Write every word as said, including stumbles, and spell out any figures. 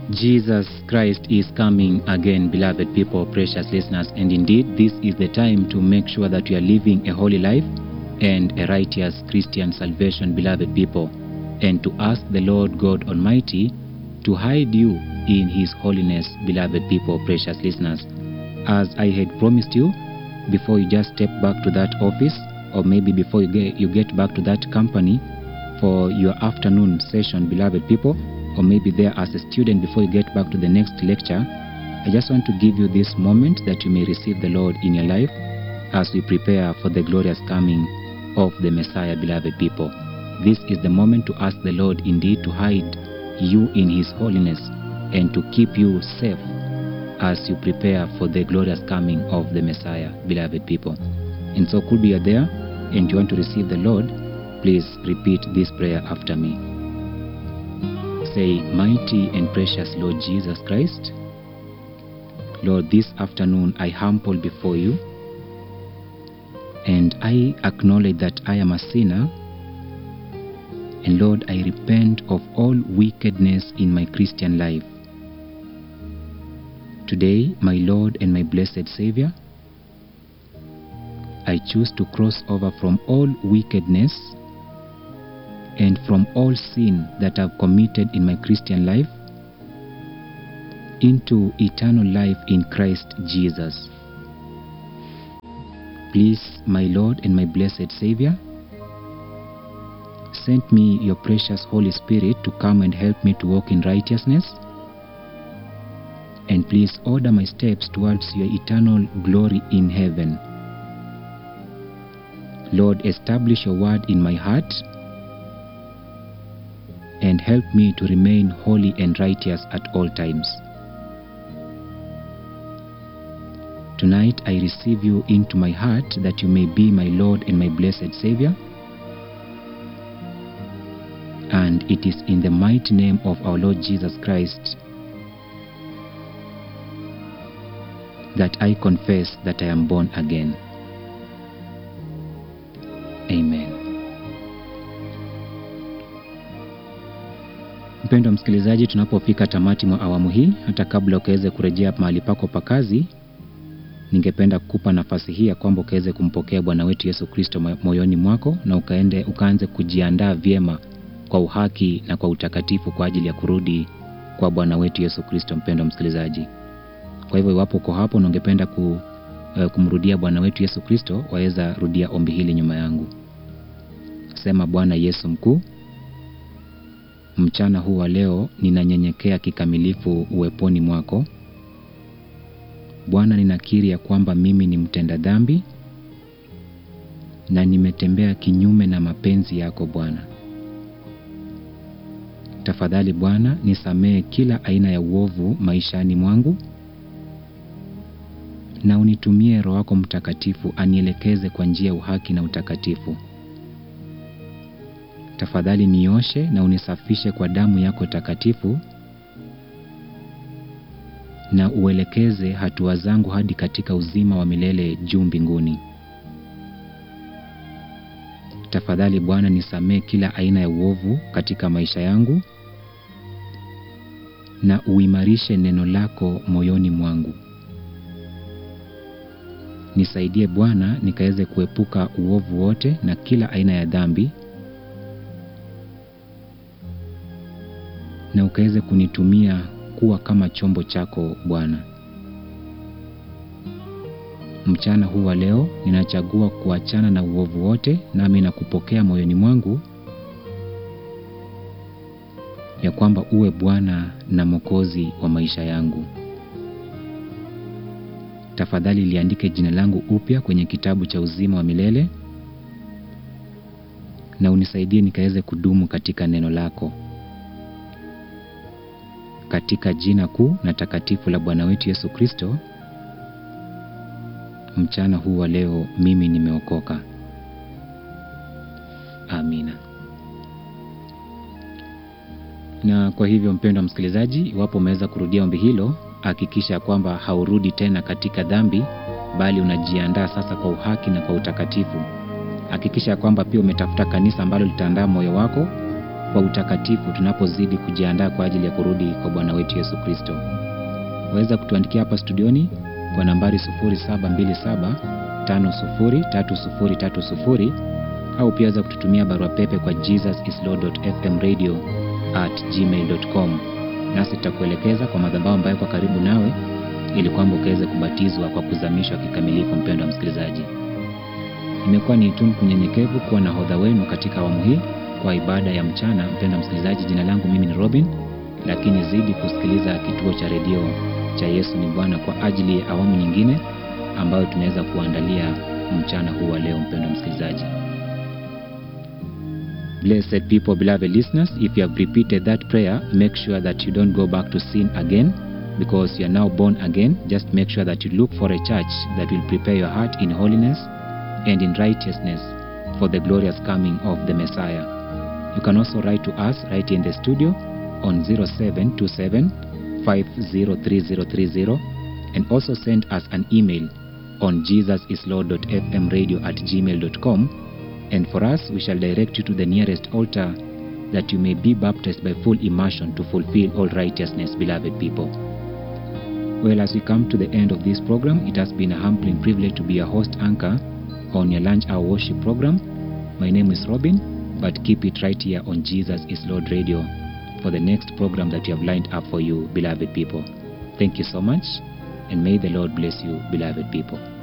Jesus Christ is coming again, beloved people, precious listeners, and indeed this is the time to make sure that you are living a holy life and a righteous Christian salvation, beloved people, and to ask the Lord God Almighty to hide you in His holiness, beloved people, precious listeners. As I had promised you, before you just step back to that office, or maybe before you get, you get back to that company for your afternoon session, beloved people, or maybe there as a student before you get back to the next lecture, I just want to give you this moment that you may receive the Lord in your life as we prepare for the glorious coming of the Messiah, beloved people. This is the moment to ask the Lord indeed to hide you in His holiness and to keep you safe as you prepare for the glorious coming of the Messiah, beloved people. And so could be you're there and you want to receive the Lord, please repeat this prayer after me. Say, mighty and precious Lord Jesus Christ, Lord, this afternoon I humble before you and I acknowledge that I am a sinner, and Lord, I repent of all wickedness in my Christian life. Today, my Lord and my blessed Savior, I choose to cross over from all wickedness and from all sin that I've committed in my Christian life into eternal life in Christ Jesus. Please, my Lord and my blessed Savior, send me your precious Holy Spirit to come and help me to walk in righteousness, and please order my steps towards your eternal glory in heaven. Lord, establish your word in my heart and help me to remain holy and righteous at all times. Tonight I receive you into my heart that you may be my Lord and my blessed Savior. And it is in the mighty name of our Lord Jesus Christ that I confess that I am born again. Amen. Mpendwa msikilizaji, tunapofika tamati mwa awamu hii, hata kabla ukaweze kurejea mahali pako pa kazi, ningependa kukupa nafasi hii ya kwamba ukaweze kumpokea Bwana wetu Yesu Kristo moyoni mwako na ukaende ukaanze kujiandaa vyema kwa uhaki na kwa utakatifu kwa ajili ya kurudi kwa Bwana wetu Yesu Kristo. Mpendwa msikilizaji, kwa hivyo iwapo uko hapo na ungependa ku, uh, kumrudia Bwana wetu Yesu Kristo, waweza rudia ombi hili nyuma yangu. Sema: Bwana Yesu mkuu, mchana huu wa leo ninanyenyekea kikamilifu uweponi mwako. Bwana, ninakiri ya kwamba mimi ni mtenda dhambi na nimetembea kinyume na mapenzi yako Bwana. Tafadhali Bwana, nisamehe kila aina ya uovu maishani mwangu na unitumie Roho wako Mtakatifu anielekeze kwa njia ya uhaki na utakatifu. Tafadhali nioshe na unisafishe kwa damu yako takatifu na uelekeze hatua zangu hadi katika uzima wa milele juu mbinguni. Tafadhali Bwana, nisamehe kila aina ya uovu katika maisha yangu na uimarishe neno lako moyoni mwangu. Nisaidie Bwana nikaweze kuepuka uovu wote na kila aina ya dhambi, na ukaweze kunitumia kuwa kama chombo chako Bwana. Mchana huu wa leo ninachagua kuachana na uovu wote, nami nakupokea moyoni mwangu ya kwamba uwe Bwana na Mwokozi wa maisha yangu. Tafadhali liandike jina langu upya kwenye kitabu cha uzima wa milele na unisaidie nikaweze kudumu katika neno lako. Katika jina kuu na takatifu la Bwana wetu Yesu Kristo, mchana huu wa leo mimi nimeokoka. Amina. Na kwa hivyo mpendwa msikilizaji, iwapo umeweza kurudia ombi hilo, hakikisha kwamba haurudi tena katika dhambi, bali unajiandaa sasa kwa uhaki na kwa utakatifu. Hakikisha kwamba pia umetafuta kanisa ambalo litaandaa moyo wako kwa utakatifu tunapozidi kujiandaa kwa ajili ya kurudi kwa Bwana wetu Yesu Kristo. Waweza kutuandikia hapa studioni kwa nambari sufuri saba mbili saba tano sufuri tatu sufuri tatu sufuri, au pia waweza kututumia barua pepe kwa jesus is lord dot f m radio at gmail dot com, nasi tutakuelekeza kwa madhabahu ambayo kwa karibu nawe ili kwamba ukaweze kubatizwa kwa kuzamishwa kikamilifu. Mpendwa msikilizaji, imekuwa ni tunu kunyenyekevu kuwa na hodha wenu katika awamu hii kwa ibada ya mchana. Mpendwa msikilizaji, jina langu mimi ni Robin, lakini zidi kusikiliza kituo cha redio cha Yesu ni Bwana kwa ajili ya awamu nyingine ambayo tunaweza kuandalia mchana huu wa leo. Mpendwa msikilizaji, blessed people, beloved listeners, if you have repeated that prayer, make sure that you don't go back to sin again, because you are now born again. Just make sure that you look for a church that will prepare your heart in holiness and in righteousness for the glorious coming of the Messiah. You can also write to us right here in the studio on zero seven two seven five zero three zero three zero, and also send us an email on jesus is lord dot f m radio at gmail dot com, and for us we shall direct you to the nearest altar that you may be baptized by full immersion to fulfill all righteousness, beloved people. Well, as we come to the end of this program, it has been a humbling privilege to be a host anchor on your lunch hour worship program. My name is Robin, but keep it right here on Jesus is Lord Radio for the next program that you have lined up for you, beloved people. Thank you so much, and may the Lord bless you, beloved people.